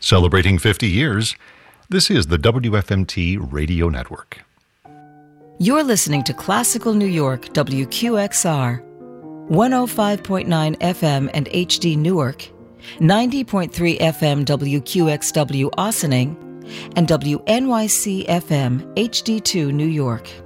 Celebrating 50 years, this is the WFMT Radio Network. You're listening to Classical New York, WQXR, 105.9 FM and HD Newark, 90.3 FM WQXW Ossining, and WNYC FM HD2 New York.